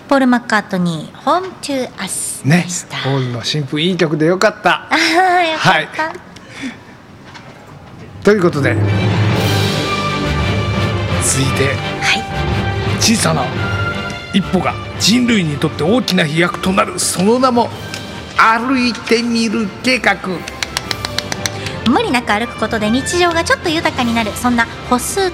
ポール・マッカートニー Home to Us ねでした。 ポールの新譜いい曲でよかった。 あーよかった、 はい、ということで続いて、 はい、 小さな一歩が人類にとって大きな飛躍となる、その名も歩いてみる計画。 無理なく歩くことで日常がちょっと豊かになる、そんな歩数